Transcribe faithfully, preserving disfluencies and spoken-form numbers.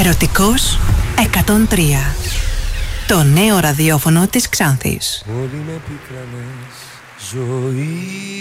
Ερωτικός εκατόν τρία. Το νέο ραδιόφωνο της Ξάνθης. Όλοι με πίκρανες ζωή.